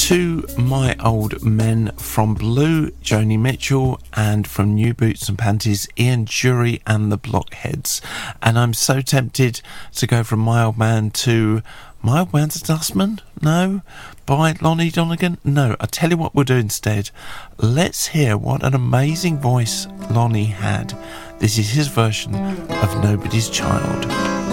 to my old men from Blue, Joni Mitchell, and from New Boots and Panties, Ian Dury and the Blockheads. And I'm so tempted to go from My Old Man to My Old Man's a Dustman? No. By Lonnie Donegan? No. I tell you what we'll do instead. Let's hear what an amazing voice Lonnie had. This is his version of Nobody's Child.